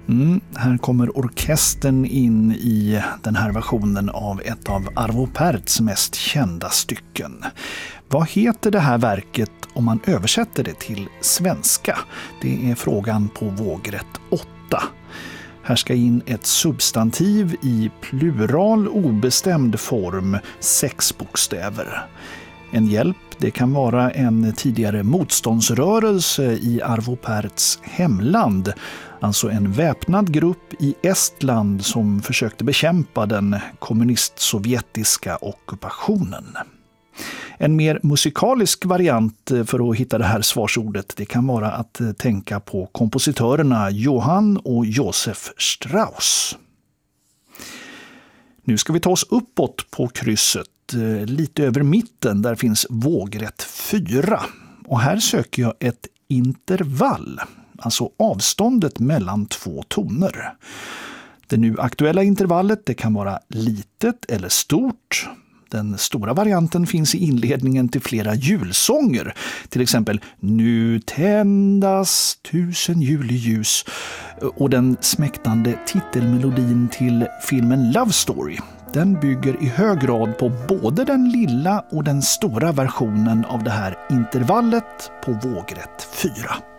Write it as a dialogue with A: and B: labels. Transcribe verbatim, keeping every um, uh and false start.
A: Mm, här kommer orkestern in i den här versionen av ett av Arvo Pärts mest kända stycken. Vad heter det här verket om man översätter det till svenska? Det är frågan på vågrätt åtta. Här ska in ett substantiv i plural obestämd form, sex bokstäver. En hjälp, det kan vara en tidigare motståndsrörelse i Arvo Pärts hemland, alltså en väpnad grupp i Estland som försökte bekämpa den kommunist-sovjetiska ockupationen. En mer musikalisk variant för att hitta det här svarsordet, det kan vara att tänka på kompositörerna Johann och Josef Strauss. Nu ska vi ta oss uppåt på krysset, lite över mitten, där finns vågrätt fyra. Och här söker jag ett intervall, alltså avståndet mellan två toner. Det nu aktuella intervallet, det kan vara litet eller stort. Den stora varianten finns i inledningen till flera julsånger. Till exempel Nu tändas tusen juleljus och den smäktande titelmelodin till filmen Love Story. Den bygger i hög grad på både den lilla och den stora versionen av det här intervallet på vågrätt fyra.